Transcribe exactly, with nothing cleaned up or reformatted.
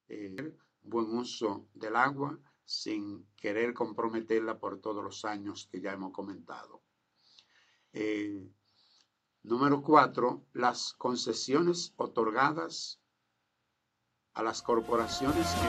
eh, buen uso del agua sin querer comprometerla por todos los años que ya hemos comentado. Eh, número cuatro, las concesiones otorgadas a las corporaciones